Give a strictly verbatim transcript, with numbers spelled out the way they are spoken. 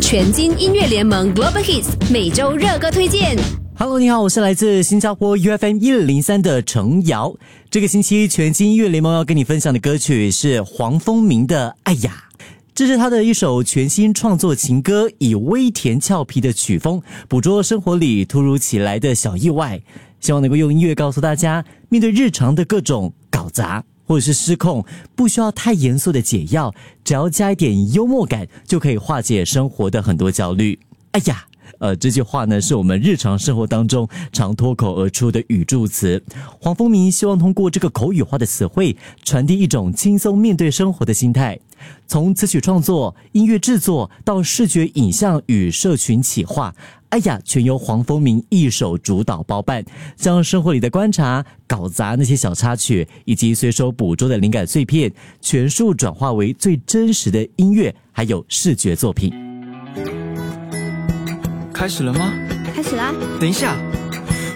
全金音乐联盟 Global Hits 每周热歌推荐。 Hello， 你好，我是来自新加坡 U F M 一零零三的程瑶。这个星期全金音乐联盟要跟你分享的歌曲是黄风鸣的《哎呀》，这是他的一首全新创作情歌，以微甜俏皮的曲风捕捉生活里突如其来的小意外，希望能够用音乐告诉大家，面对日常的各种搞砸或者是失控，不需要太严肃的解药，只要加一点幽默感，就可以化解生活的很多焦虑。哎呀，呃，这句话呢是我们日常生活当中常脱口而出的语助词。黄风鸣希望通过这个口语化的词汇，传递一种轻松面对生活的心态。从词曲创作、音乐制作到视觉影像与社群企划，哎呀，全由黄风鸣一手主导包办，将生活里的观察、搞砸那些小插曲，以及随手捕捉的灵感碎片，全数转化为最真实的音乐还有视觉作品。 开始了吗？ 开始啦！ 等一下，